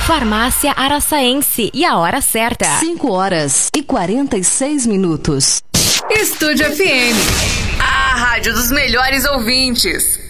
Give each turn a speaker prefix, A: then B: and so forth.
A: Farmácia Araçaense. E a hora certa.
B: 5h46.
C: Estúdio FM. A rádio dos melhores ouvintes.